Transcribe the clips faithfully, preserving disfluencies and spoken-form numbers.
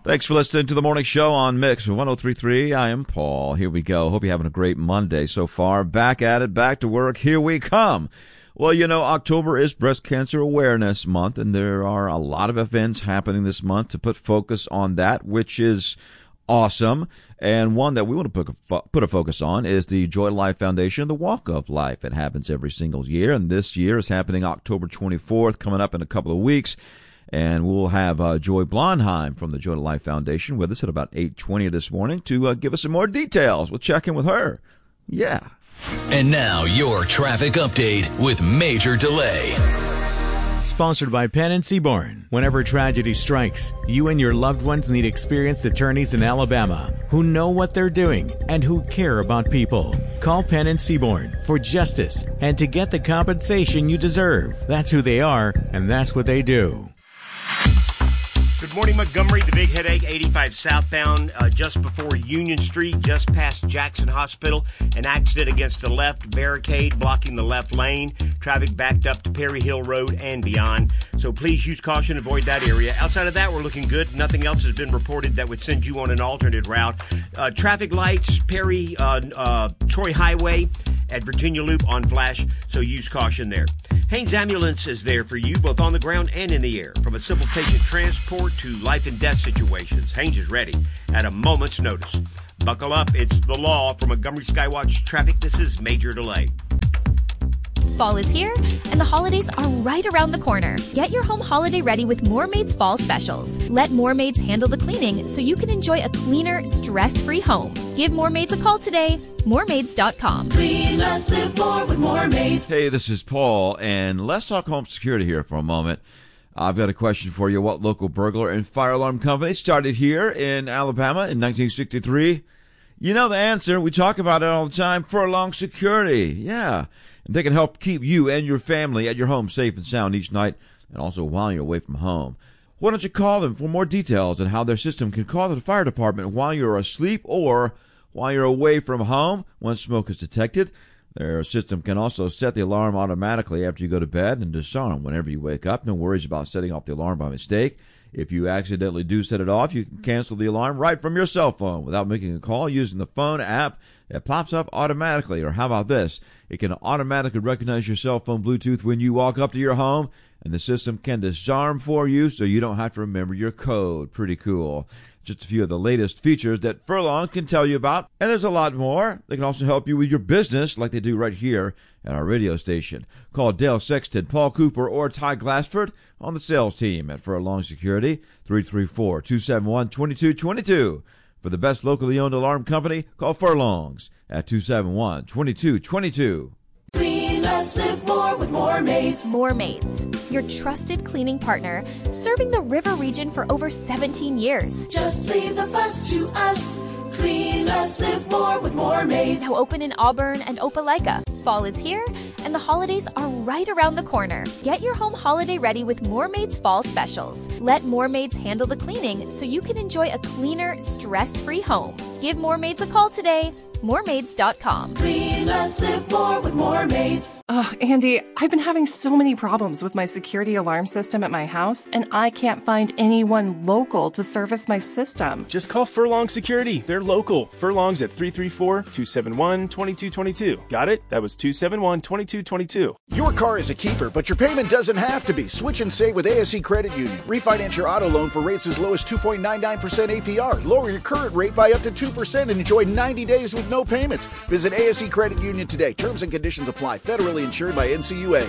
Thanks for listening to the morning show on Mix one oh three point three. I am Paul. Here we go. Hope you're having a great Monday so far. Back at it, back to work. Here we come. Well, you know, October is Breast Cancer Awareness Month, and there are a lot of events happening this month to put focus on that, which is awesome. And one that we want to put a, put a focus on is the Joy to Life Foundation, the Walk of Life. It happens every single year, and this year is happening October twenty-fourth, coming up in a couple of weeks. And we'll have uh, Joy Blondheim from the Joy to Life Foundation with us at about eight twenty this morning to uh, give us some more details. We'll check in with her. Yeah. And now your traffic update with Major Delay. Sponsored by Penn and Seaborn. Whenever tragedy strikes, you and your loved ones need experienced attorneys in Alabama who know what they're doing and who care about people. Call Penn and Seaborn for justice and to get the compensation you deserve. That's who they are, and that's what they do. Good morning, Montgomery. The big headache, eighty-five southbound, uh, just before Union Street, just past Jackson Hospital. An accident against the left barricade blocking the left lane. Traffic backed up to Perry Hill Road and beyond. So please use caution, avoid that area. Outside of that, we're looking good. Nothing else has been reported that would send you on an alternate route. Uh, traffic lights, Perry, uh, uh, Troy Highway at Virginia Loop on flash, so use caution there. Haynes Ambulance is there for you, both on the ground and in the air. From a simple patient transport to life and death situations, Haynes is ready at a moment's notice. Buckle up, it's the law. From Montgomery Skywatch Traffic, this is Major Delay. Fall is here, and the holidays are right around the corner. Get your home holiday ready with Moormaid's Fall Specials. Let Moormaids handle the cleaning so you can enjoy a cleaner, stress-free home. Give Moormaids a call today. Moormaids dot com. Clean less, live more with Moormaids. Hey, this is Paul, and let's talk home security here for a moment. I've got a question for you. What local burglar and fire alarm company started here in Alabama in nineteen sixty-three? You know the answer. We talk about it all the time. Furlong Security. Yeah. And they can help keep you and your family at your home safe and sound each night, and also while you're away from home. Why don't you call them for more details on how their system can call the fire department while you're asleep or while you're away from home when smoke is detected. Their system can also set the alarm automatically after you go to bed and disarm whenever you wake up. No worries about setting off the alarm by mistake. If you accidentally do set it off, you can cancel the alarm right from your cell phone without making a call using the phone app that pops up automatically. Or how about this? It can automatically recognize your cell phone Bluetooth when you walk up to your home, and the system can disarm for you so you don't have to remember your code. Pretty cool. Just a few of the latest features that Furlong can tell you about, and there's a lot more. They can also help you with your business like they do right here at our radio station. Call Dale Sexton, Paul Cooper, or Ty Glassford on the sales team at Furlong Security, three three four, two seven one, two two two two. For the best locally owned alarm company, call Furlongs at two seven one, two two two two. Clean less, live more with Moormaids. Moormaids, your trusted cleaning partner, serving the river region for over seventeen years. Just leave the fuss to us. Clean less, live more with Moormaids. Now open in Auburn and Opelika. Fall is here, and the holidays are right around the corner. Get your home holiday ready with Moormaids Fall Specials. Let Moormaids handle the cleaning so you can enjoy a cleaner, stress-free home. Give Moormaids a call today. Moormaids dot com. Clean less, live more with Moormaids. Oh, Andy, I've been having so many problems with my security alarm system at my house, and I can't find anyone local to service my system. Just call Furlong Security. They're local. Furlong's at three three four, two seven one, two two two two. Got it? That was two seven one, two two two two. Your car is a keeper, but your payment doesn't have to be. Switch and save with A S E Credit Union. Refinance your auto loan for rates as low as two point nine nine percent A P R. Lower your current rate by up to two percent and enjoy ninety days with no payments. Visit A S E Credit Union today. Terms and conditions apply. Federally insured by N C U A.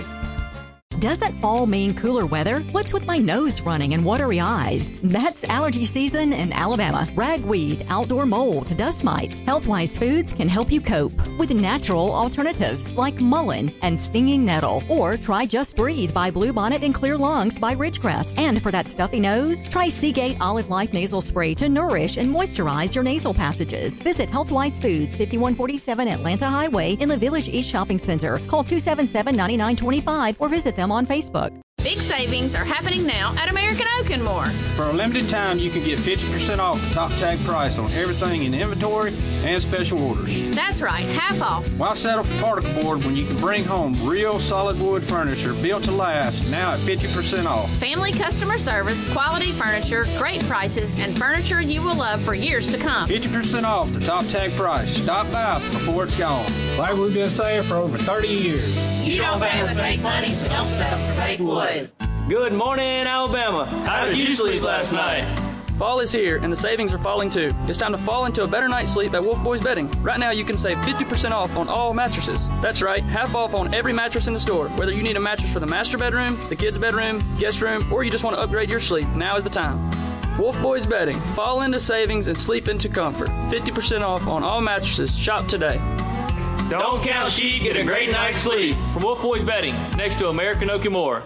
Doesn't fall mean cooler weather? What's with my nose running and watery eyes? That's allergy season in Alabama. Ragweed, outdoor mold, dust mites. Healthwise Foods can help you cope with natural alternatives like mullein and stinging nettle. Or try Just Breathe by Bluebonnet and Clear Lungs by Ridgecrest. And for that stuffy nose, try Seagate Olive Life Nasal Spray to nourish and moisturize your nasal passages. Visit Healthwise Foods, fifty-one forty-seven Atlanta Highway in the Village East Shopping Center. Call two seven seven, nine nine two five or visit them on Facebook. Big savings are happening now at American Oak and More. For a limited time, you can get fifty percent off the top tag price on everything in inventory and special orders. That's right, half off. Why settle for particle board when you can bring home real solid wood furniture built to last, now at fifty percent off? Family customer service, quality furniture, great prices, and furniture you will love for years to come. fifty percent off the top tag price. Stop by before it's gone. Like we've been saying for over thirty years. You don't pay with fake money, so don't settle for fake wood. Good morning, Alabama. How did you sleep last night? Fall is here, and the savings are falling too. It's time to fall into a better night's sleep at Wolf Boys Bedding. Right now, you can save fifty percent off on all mattresses. That's right, half off on every mattress in the store. Whether you need a mattress for the master bedroom, the kids' bedroom, guest room, or you just want to upgrade your sleep, now is the time. Wolf Boys Bedding. Fall into savings and sleep into comfort. fifty percent off on all mattresses. Shop today. Don't count sheep, get a great night's sleep. From Wolf Boys Bedding, next to American Oak and More.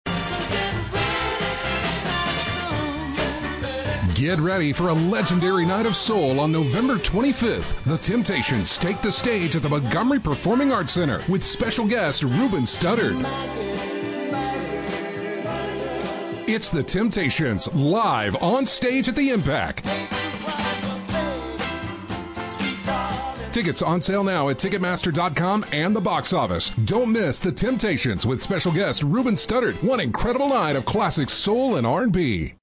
Get ready for a legendary night of soul on November twenty-fifth. The Temptations take the stage at the Montgomery Performing Arts Center with special guest Ruben Studdard. It's the Temptations live on stage at the Impact. Tickets on sale now at Ticketmaster dot com and the box office. Don't miss The Temptations with special guest Ruben Studdard. One incredible night of classic soul and R and B.